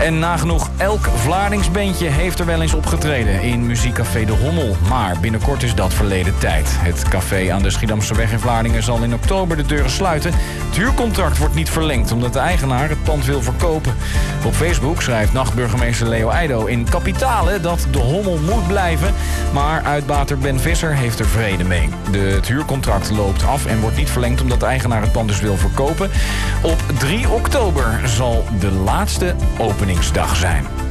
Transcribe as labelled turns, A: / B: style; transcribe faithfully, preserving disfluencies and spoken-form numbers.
A: En nagenoeg elk Vlaardingsbandje heeft er wel eens opgetreden in muziekcafé De Hommel. Maar binnenkort is dat verleden tijd. Het café aan de Schiedamsterweg in Vlaardingen zal in oktober de deuren sluiten. Het huurcontract wordt niet verlengd omdat de eigenaar het pand wil verkopen. Op Facebook schrijft nachtburgemeester Leo Eido in Kapitale dat De Hommel moet blijven. Maar uitbater Ben Visser heeft er vrede mee. De, het huurcontract loopt af en wordt niet verlengd omdat de eigenaar het pand dus wil verkopen. Op drie oktober zal de laatste openingsdag zijn.